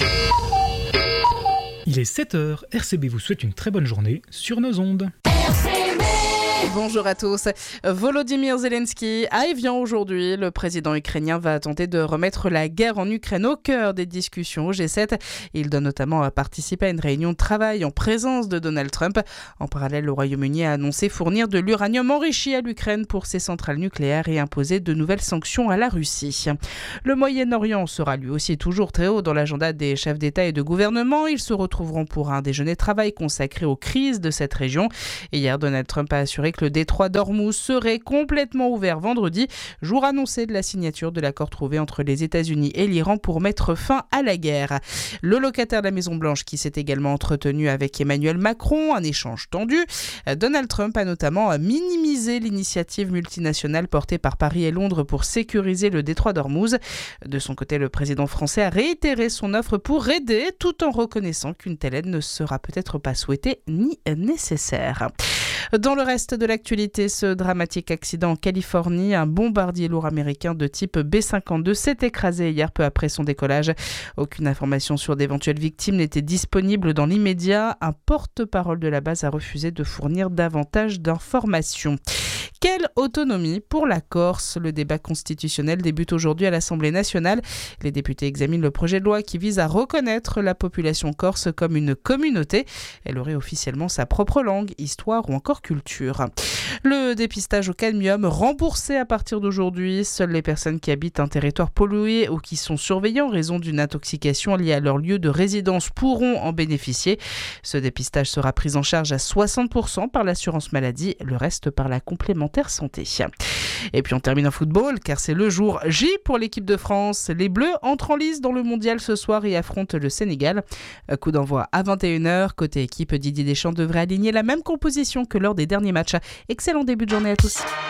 Il est 7h, RCB vous souhaite une très bonne journée sur nos ondes. Bonjour à tous. Volodymyr Zelensky à Évian aujourd'hui. Le président ukrainien va tenter de remettre la guerre en Ukraine au cœur des discussions au G7. Il doit notamment participer à une réunion de travail en présence de Donald Trump. En parallèle, le Royaume-Uni a annoncé fournir de l'uranium enrichi à l'Ukraine pour ses centrales nucléaires et imposer de nouvelles sanctions à la Russie. Le Moyen-Orient sera lui aussi toujours très haut dans l'agenda des chefs d'État et de gouvernement. Ils se retrouveront pour un déjeuner travail consacré aux crises de cette région. Et hier, Donald Trump a assuré que le détroit d'Ormuz serait complètement ouvert vendredi, jour annoncé de la signature de l'accord trouvé entre les États-Unis et l'Iran pour mettre fin à la guerre. Le locataire de la Maison-Blanche qui s'est également entretenu avec Emmanuel Macron, un échange tendu. Donald Trump a notamment minimisé l'initiative multinationale portée par Paris et Londres pour sécuriser le détroit d'Ormuz. De son côté, le président français a réitéré son offre pour aider, tout en reconnaissant qu'une telle aide ne sera peut-être pas souhaitée ni nécessaire. Dans le reste de l'actualité, ce dramatique accident en Californie, un bombardier lourd américain de type B-52 s'est écrasé hier peu après son décollage. Aucune information sur d'éventuelles victimes n'était disponible dans l'immédiat. Un porte-parole de la base a refusé de fournir davantage d'informations. Quelle autonomie pour la Corse ? Le débat constitutionnel débute aujourd'hui à l'Assemblée nationale. Les députés examinent le projet de loi qui vise à reconnaître la population corse comme une communauté. Elle aurait officiellement sa propre langue, histoire ou encore culture. Le dépistage au cadmium remboursé à partir d'aujourd'hui. Seules les personnes qui habitent un territoire pollué ou qui sont surveillées en raison d'une intoxication liée à leur lieu de résidence pourront en bénéficier. Ce dépistage sera pris en charge à 60% par l'assurance maladie, le reste par la complémentaire santé. Et puis on termine en football car c'est le jour J pour l'équipe de France. Les Bleus entrent en lice dans le mondial ce soir et affrontent le Sénégal. Coup d'envoi à 21h. Côté équipe, Didier Deschamps devrait aligner la même composition que lors des derniers matchs. Excellent début de journée à tous.